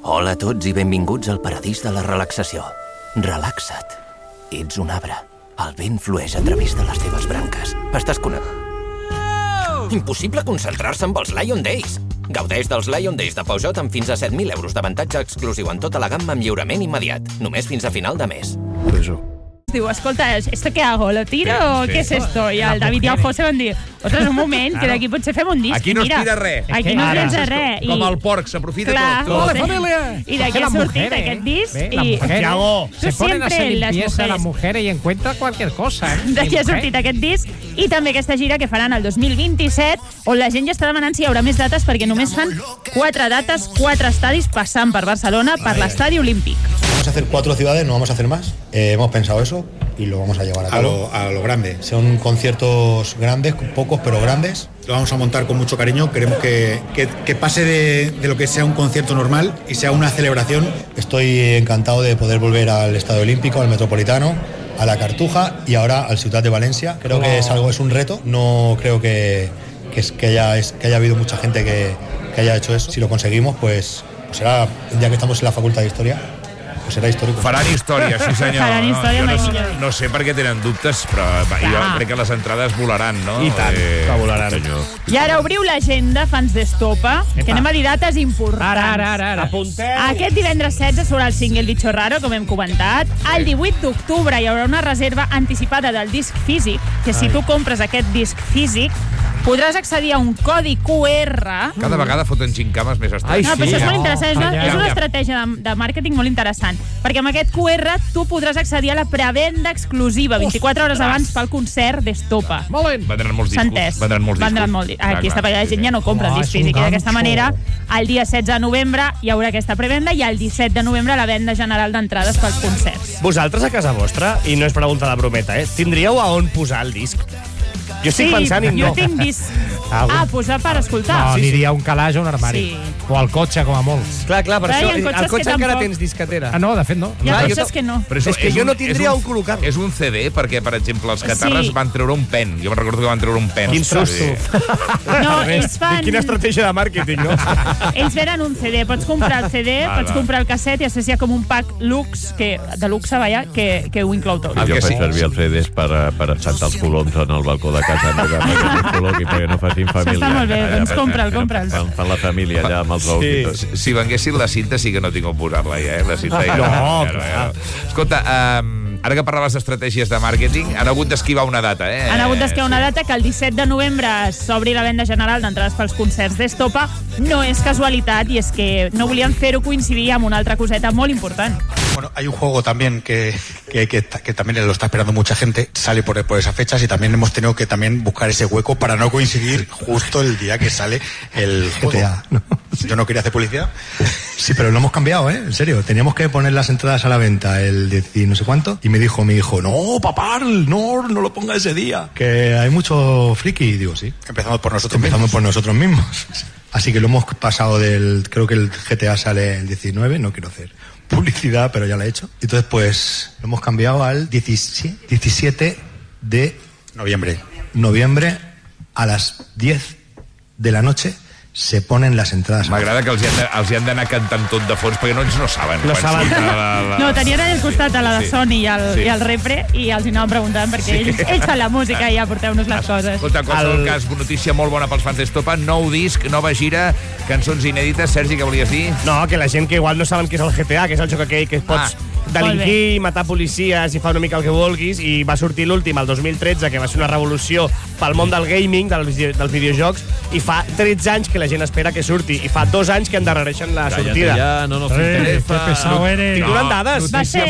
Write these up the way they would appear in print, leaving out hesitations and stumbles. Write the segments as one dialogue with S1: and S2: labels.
S1: Hola a tots i benvinguts al paradís de la relaxació. Relaxa't. Ets un arbre. El vent flueix a través de les teves branques. Estàs connectat. Impossible concentrar-se amb els Lion Days. Gaudeix dels Lion Days de Peugeot amb fins a 7.000 euros d'avantatge exclusiu en tota la gamma amb lliurament immediat. Només fins a final de mes.
S2: Diu, escolta, ¿esto qué hago? ¿Lo tiro o qué es esto? I el David i el José van dir, ostres, un moment, que d'aquí potser fem un disc.
S3: Aquí no es tira res.
S2: Aquí no es tira res.
S3: Com el porc, s'aprofita tot.
S2: Hola, família! I d'aquí ha sortit aquest disc.
S4: Tiago,
S2: se ponen a hacer limpieza
S4: las mujeres y encuentra cualquier cosa.
S2: D'aquí ha sortit aquest disc i també aquesta gira que faran el 2027, on la gent ja està demanant si hi haurà més dates, perquè només fan 4 dates, 4 estadis, passant per Barcelona, per l'Estadi Olímpic.
S5: Vamos a hacer 4 ciudades, no vamos a hacer más. Hemos pensado eso y lo vamos a llevar a cabo.
S6: A lo grande.
S5: Son conciertos grandes, pocos pero grandes.
S6: Lo vamos a montar con mucho cariño. Queremos que pase de lo que sea un concierto normal y sea una celebración.
S5: Estoy encantado de poder volver al Estadio Olímpico, al Metropolitano, a la Cartuja y ahora al Ciutat de Valencia. Creo que es un reto. No creo que haya habido mucha gente que haya hecho eso. Si lo conseguimos, pues será, ya que estamos en la Facultad de Historia, pues serà històric.
S3: Faran història, sí senyor.
S2: Faran història,
S3: no sé per què tenen dubtes, però jo crec que les entrades volaran, no?
S4: I tant, que volaran.
S2: I ara obriu l'agenda, fans d'Estopa, que anem a dir dates importants.
S4: Ara. Apunteu.
S2: Aquest divendres 16 sobre el single Bicho Raro, com hem comentat. El 18 d'octubre hi haurà una reserva anticipada del disc físic, que si tu compres aquest disc físic, podràs accedir a un codi QR.
S3: Cada vegada foten gincames més estranyes.
S2: No, però això és molt interessant. És una estratègia de màrqueting molt interessant. Perquè amb aquest QR tu podràs accedir a la prevenda exclusiva 24 hores abans pel concert d'Estopa.
S4: Molt bé.
S3: Vendran molts discos.
S2: Vendran molt discos. Aquesta la gent ja no compra el disc físic. I d'aquesta manera, el dia 16 de novembre hi haurà aquesta prevenda i el 17 de novembre la venda general d'entrades pels concerts.
S4: Vosaltres a casa vostra, i no és pregunta de brometa, tindríeu a on posar el disc? Jo estic pensant i no.
S2: Jo tinc disc. Posar per escoltar.
S4: No, aniria a un calaix o un armari.
S2: Sí.
S4: O al cotxe, com a molt.
S7: Clar, per
S2: Però
S7: això, al cotxe encara tens disquetera.
S4: No, de fet no.
S2: Hi ha cotxes que no.
S7: És que jo no tindria on col·locar-lo.
S3: És un CD, perquè, per exemple, els Catarres van treure un pen. Jo me'n recordo que van treure un pen.
S4: Quin susto.
S2: No, ells fan...
S4: Quina estratègia de màrqueting, no?
S2: Ells venen un CD. Pots comprar el CD, pots comprar el casset i després hi ha com un pack de luxe, que ho inclou tot.
S8: Jo faig servir els CDs per assentar els coloms en el balcó de casa meva, perquè no col·loqui, perquè no facin família.
S2: Està molt bé, doncs compra'ls.
S8: Fan la família allà amb els ous i tot.
S3: Si venguessin la cinta sí que no tinc on posar-la ja, La cinta ja...
S4: No, clar.
S3: Escolta, ara que parlaves d'estratègies de màrqueting, han hagut d'esquivar una data,
S2: Han hagut d'esquivar una data que el 17 de novembre s'obri la venda general d'entrades pels concerts d'Estopa. No és casualitat i és que no volien fer-ho coincidir amb una altra coseta molt important.
S6: Bueno, hay un juego también que también lo está esperando mucha gente. Sale por esas fechas y también hemos tenido que también buscar ese hueco para no coincidir justo el día que sale el juego.
S5: GTA, ¿no?
S6: Yo no quería hacer publicidad.
S5: Sí, pero lo hemos cambiado, en serio. Teníamos que poner las entradas a la venta el 10 y no sé cuánto. Y me dijo mi hijo, no, papá, no lo ponga ese día. Que hay mucho friki. Y digo, sí.
S6: Empezamos por nosotros
S5: mismos. Así que lo hemos pasado creo que el GTA sale el 19, no quiero hacer publicidad, pero ya la he hecho. Entonces, pues, lo hemos cambiado al 17 de noviembre a las 10 de la noche. Se ponen les entrades.
S3: M'agrada que els hi han d'anar cantant tot de fons, perquè no saben.
S4: No saben.
S2: No, tenien al costat a la de Sony i el Repre i els hi anàvem preguntant perquè ells fan la música i ja porteu-nos les coses.
S3: Escolta, en qualsevol cas, notícia molt bona pels fans d'Estopa, nou disc, nova gira, cançons inèdites. Sergi, què volies dir?
S4: No, que la gent que igual no saben què és el GTA, que és el joc aquell que pots delinquir, matar policies i fa una mica el que vulguis, i va sortir l'últim, el 2013, que va ser una revolució pel món del gaming, dels videojocs, i fa 13 anys que la gent espera que surti, i fa 2 anys que endarrereixen la sortida.
S8: Ja, no nos interessa.
S4: Titulen dades.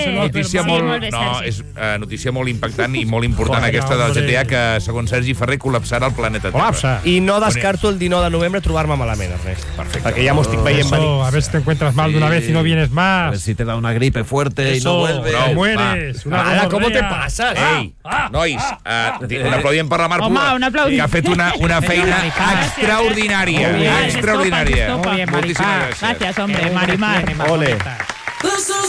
S3: Notícia molt impactant i molt important aquesta del GTA, que segons Sergi Ferrer col·lapsarà el planeta Terra.
S4: I no descarto el 19 de novembre trobar-me malament, Ernest.
S3: Perfecte.
S4: Perquè ja m'ho estic veient venir.
S9: A ver si te encuentras mal de una vez y no vienes más.
S8: A ver si te da una gripe fuerte y no vuelves.
S9: Te mueres.
S4: ¿Cómo te pasa?
S3: Ei, nois, un aplaudiment per la Mar
S2: Home, un aplaudiment.
S3: que ha fet una feina extraordinària.
S2: Muy bien,
S3: Extraordinària.
S2: Estopa.
S3: Moltíssimes gràcies.
S2: Gracias, hombre, Marimar.
S4: Ole.